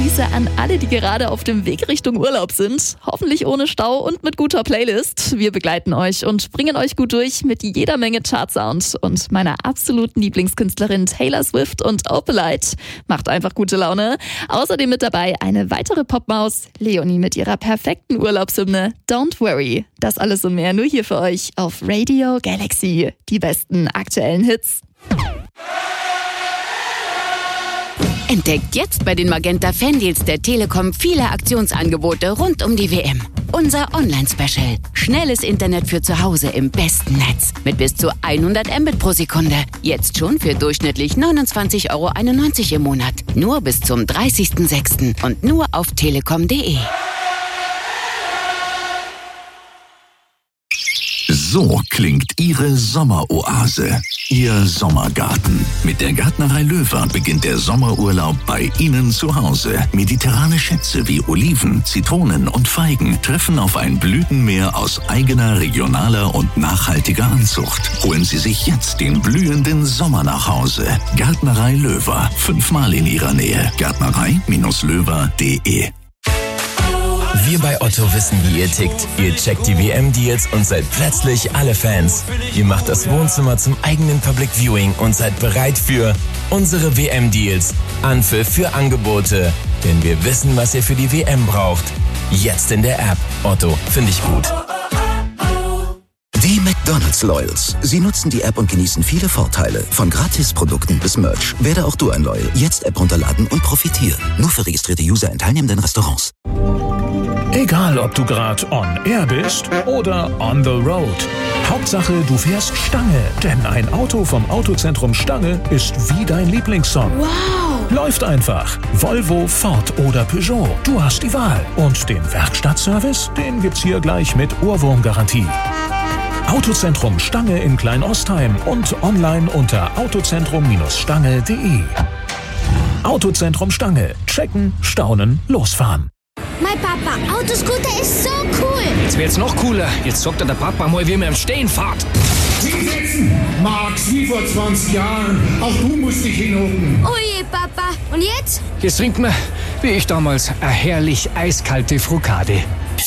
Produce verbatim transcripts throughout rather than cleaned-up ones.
Grüße an alle, die gerade auf dem Weg Richtung Urlaub sind. Hoffentlich ohne Stau und mit guter Playlist. Wir begleiten euch und bringen euch gut durch mit jeder Menge Chartsound und meiner absoluten Lieblingskünstlerin Taylor Swift und Opalite. Macht einfach gute Laune. Außerdem mit dabei eine weitere Popmaus, Leonie mit ihrer perfekten Urlaubshymne Don't Worry. Das alles und mehr nur hier für euch auf Radio Galaxy. Die besten aktuellen Hits. Entdeckt jetzt bei den Magenta Fandeals der Telekom viele Aktionsangebote rund um die W M. Unser Online-Special. Schnelles Internet für zu Hause im besten Netz. Mit bis zu hundert Mbit pro Sekunde. Jetzt schon für durchschnittlich neunundzwanzig Euro einundneunzig im Monat. Nur bis zum dreißigsten sechsten und nur auf telekom punkt de. So klingt Ihre Sommeroase, Ihr Sommergarten. Mit der Gärtnerei Löwer beginnt der Sommerurlaub bei Ihnen zu Hause. Mediterrane Schätze wie Oliven, Zitronen und Feigen treffen auf ein Blütenmeer aus eigener, regionaler und nachhaltiger Anzucht. Holen Sie sich jetzt den blühenden Sommer nach Hause. Gärtnerei Löwer, fünfmal in Ihrer Nähe. Gärtnerei Löwer punkt de. Wir bei Otto wissen, wie ihr tickt. Ihr checkt die W M-Deals und seid plötzlich alle Fans. Ihr macht das Wohnzimmer zum eigenen Public Viewing und seid bereit für unsere W M-Deals. Anpfiff für Angebote. Denn wir wissen, was ihr für die W M braucht. Jetzt in der App. Otto, finde ich gut. Die McDonald's Loyals. Sie nutzen die App und genießen viele Vorteile. Von Gratisprodukten bis Merch. Werde auch du ein Loyal. Jetzt App runterladen und profitieren. Nur für registrierte User in teilnehmenden Restaurants. Egal, ob du gerade on air bist oder on the road. Hauptsache, du fährst Stange. Denn ein Auto vom Autozentrum Stange ist wie dein Lieblingssong. Wow! Läuft einfach. Volvo, Ford oder Peugeot. Du hast die Wahl. Und den Werkstattservice, den gibt's hier gleich mit Ohrwurmgarantie. Autozentrum Stange in Kleinostheim und online unter autozentrum Bindestrich stange punkt de. Autozentrum Stange. Checken, staunen, losfahren. Mein Papa, Autoscooter ist so cool. Jetzt wird's noch cooler. Jetzt sagt er der Papa mal, wie man im Stehen fährt. Hinsetzen! Max, wie vor zwanzig Jahren. Auch du musst dich hinhocken. Oh je, Papa. Und jetzt? Jetzt trinkt man, wie ich damals, eine herrlich eiskalte Frukade.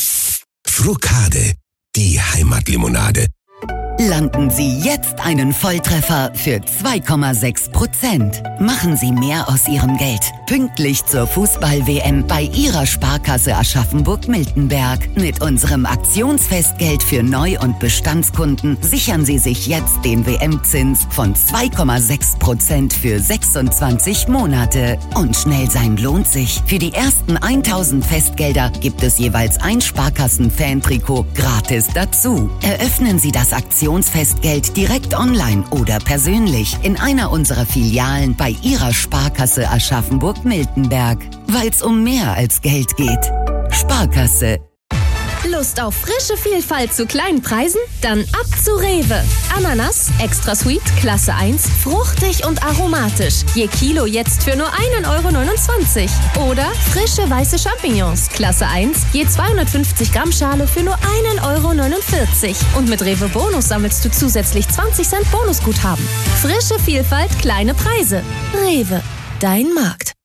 Frukade, die Heimatlimonade. Landen Sie jetzt einen Volltreffer für zwei Komma sechs Prozent. Machen Sie mehr aus Ihrem Geld. Pünktlich zur Fußball-W M bei Ihrer Sparkasse Aschaffenburg-Miltenberg. Mit unserem Aktionsfestgeld für Neu- und Bestandskunden sichern Sie sich jetzt den W M-Zins von zwei Komma sechs Prozent für sechsundzwanzig Monate. Und schnell sein lohnt sich. Für die ersten tausend Festgelder gibt es jeweils ein Sparkassen-Fan-Trikot gratis dazu. Eröffnen Sie das Aktionsfestgeld direkt online oder persönlich in einer unserer Filialen bei Ihrer Sparkasse Aschaffenburg-Miltenberg. Weil's um mehr als Geld geht. Sparkasse. Lust auf frische Vielfalt zu kleinen Preisen? Dann ab zu Rewe. Ananas, extra sweet, Klasse eins, fruchtig und aromatisch. Je Kilo jetzt für nur ein Euro neunundzwanzig. Oder frische weiße Champignons, Klasse eins, je zweihundertfünfzig Gramm Schale für nur ein Euro neunundvierzig. Und mit Rewe Bonus sammelst du zusätzlich zwanzig Cent Bonusguthaben. Frische Vielfalt, kleine Preise. Rewe, dein Markt.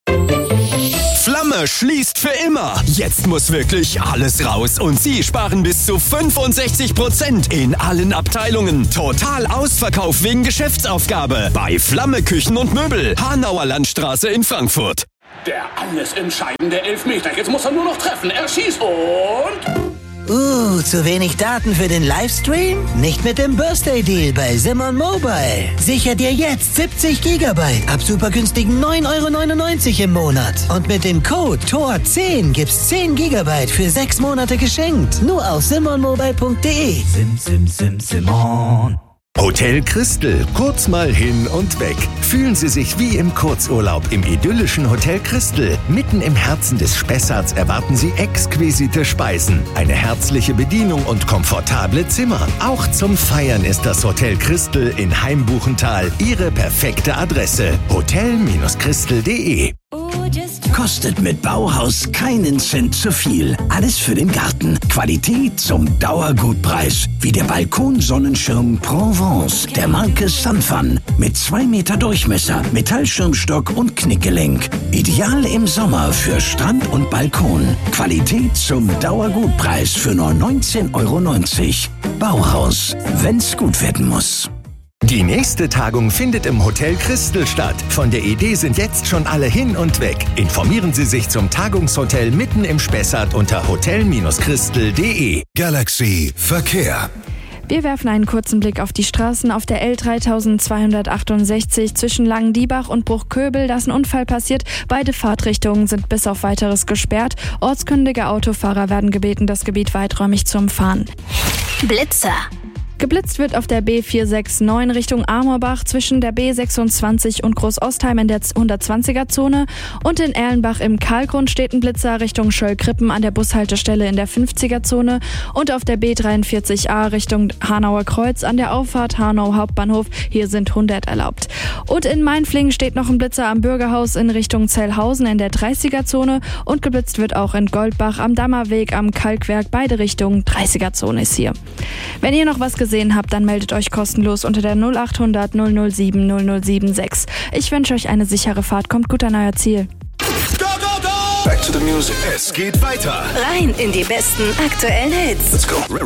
Flamme schließt für immer. Jetzt muss wirklich alles raus und Sie sparen bis zu fünfundsechzig Prozent in allen Abteilungen. Total Ausverkauf wegen Geschäftsaufgabe bei Flamme Küchen und Möbel, Hanauer Landstraße in Frankfurt. Der alles entscheidende Elfmeter. Jetzt muss er nur noch treffen. Er schießt und... Uh, zu wenig Daten für den Livestream? Nicht mit dem Birthday Deal bei Simon Mobile. Sicher dir jetzt siebzig Gigabyte ab super günstigen neun Euro neunundneunzig im Monat. Und mit dem Code T O R zehn gibt's zehn Gigabyte für sechs Monate geschenkt. Nur auf simon mobile punkt de. Sim, sim, sim, Simon. Hotel Christel, kurz mal hin und weg. Fühlen Sie sich wie im Kurzurlaub im idyllischen Hotel Christel. Mitten im Herzen des Spessarts erwarten Sie exquisite Speisen, eine herzliche Bedienung und komfortable Zimmer. Auch zum Feiern ist das Hotel Christel in Heimbuchental Ihre perfekte Adresse. hotel Bindestrich christel punkt de. Kostet mit Bauhaus keinen Cent zu viel. Alles für den Garten. Qualität zum Dauergutpreis. Wie der Balkonsonnenschirm Provence der Marke Sunfun. Mit zwei Meter Durchmesser, Metallschirmstock und Knickgelenk. Ideal im Sommer für Strand und Balkon. Qualität zum Dauergutpreis für nur neunzehn Euro neunzig. Bauhaus, wenn's gut werden muss. Die nächste Tagung findet im Hotel Christel statt. Von der Idee sind jetzt schon alle hin und weg. Informieren Sie sich zum Tagungshotel mitten im Spessart unter hotel Christel punkt de. Galaxy Verkehr. Wir werfen einen kurzen Blick auf die Straßen. Auf der L dreitausendzweihundertachtundsechzig zwischen Langendiebach und Bruchköbel, da ist ein Unfall passiert. Beide Fahrtrichtungen sind bis auf Weiteres gesperrt. Ortskundige Autofahrer werden gebeten, das Gebiet weiträumig zu umfahren. Blitzer. Geblitzt wird auf der B vierhundertneunundsechzig Richtung Amorbach zwischen der B sechsundzwanzig und Großostheim in der hundertzwanziger-Zone und in Erlenbach im Karlgrund steht ein Blitzer Richtung Schöllkrippen an der Bushaltestelle in der fünfziger-Zone und auf der B dreiundvierzig A Richtung Hanauer Kreuz an der Auffahrt Hanau Hauptbahnhof, hier sind hundert erlaubt. Und in Mainflingen steht noch ein Blitzer am Bürgerhaus in Richtung Zellhausen in der dreißiger-Zone und geblitzt wird auch in Goldbach am Dammerweg am Kalkwerk, beide Richtungen dreißiger-Zone ist hier. Wenn ihr noch was gesehen habt, dann meldet euch kostenlos unter der null achthundert null null sieben null null sieben sechs. Ich wünsche euch eine sichere Fahrt, kommt gut an euer Ziel. Go, go, go! Back to the music. Es geht weiter. Rein in die besten aktuellen Hits. Let's go.